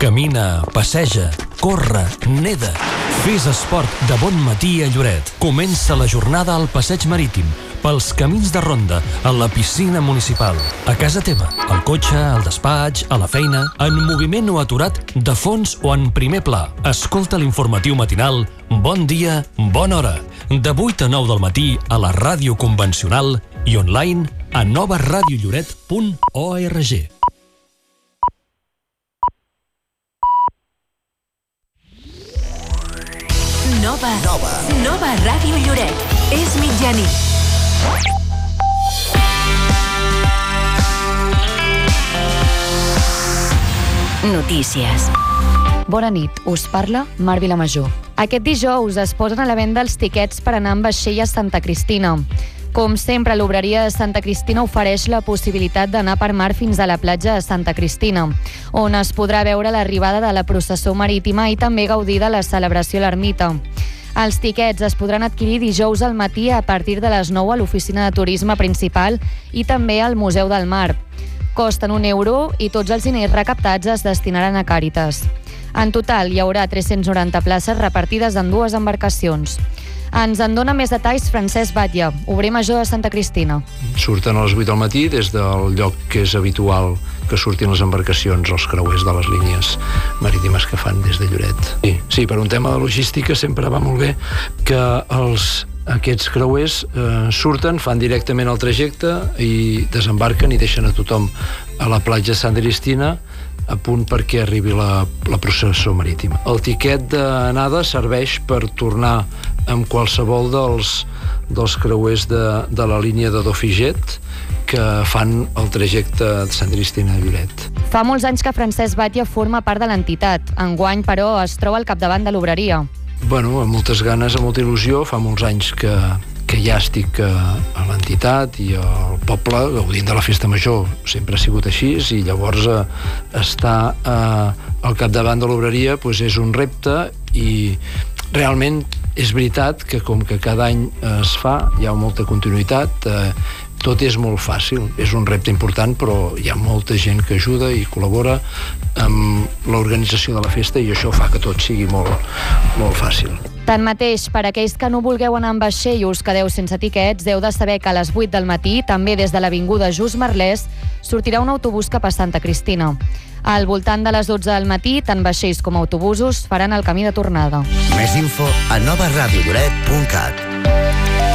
Camina, passeja, corre, neda. Fes esport de bon matí a Lloret. Comença la jornada al Passeig Marítim, pels camins de ronda, a la piscina municipal, a casa teva, al cotxe, al despatx, a la feina, en moviment o aturat, de fons o en primer pla. Escolta l'informatiu matinal Bon dia, bona hora. De 8 a 9 del matí a la ràdio convencional i online a novaradiolloret.org. Nova Ràdio Lloret. És mitjanit. Notícies. Bona nit, us parla Mar Vilamajor. Aquest dijous es posen a la venda els tiquets per anar amb vaixell a Santa Cristina. Com sempre, l'obreria de Santa Cristina ofereix la possibilitat d'anar per mar fins a la platja de Santa Cristina, on es podrà veure l'arribada de la processó marítima i també gaudir de la celebració a l'ermita. Els tiquets es podran adquirir dijous al matí a partir de les 9 a l'oficina de turisme principal i també al Museu del Mar. Costen €1 i tots els diners recaptats es destinaran a Càritas. En total, hi haurà 390 places repartides en 2 embarcacions. Ens en dona més detalls Francesc Batlle, obrer major de Santa Cristina. Surten a les 8 del matí des del lloc que és habitual que surtin les embarcacions, els creuers de les línies marítimes que fan des de Lloret. Sí, per un tema de logística sempre va molt bé que aquests creuers surten, fan directament el trajecte i desembarquen i deixen a tothom a la platja de Santa Cristina a punt perquè arribi la processó marítima. El tiquet d'anada serveix per tornar amb qualsevol dels creuers de la línia de Dofiget que fan el trajecte de Santa Cristina a Lloret. Fa molts anys que Francesc Batlle forma part de l'entitat. Enguany, però, es troba al capdavant de l'obreria. Bueno, amb moltes ganes, amb molta il·lusió. Fa molts anys que ja estic a l'entitat i al poble gaudint de la festa major. Sempre ha sigut així i llavors estar al capdavant de l'obreria és un repte i realment és veritat que com que cada any es fa, hi ha molta continuïtat, tot és molt fàcil. És un repte important, però hi ha molta gent que ajuda i col·labora amb l'organització de la festa i això fa que tot sigui molt, molt fàcil. Tanmateix, per aquells que no vulgueu anar amb vaixell i us quedeu sense tiquets, heu de saber que a les 8 del matí, també des de l'avinguda Just Merlès, sortirà un autobús cap a Santa Cristina. Al voltant de les 12 del matí, tant vaixells com autobusos faran el camí de tornada. Més info a novaradiolloret.cat.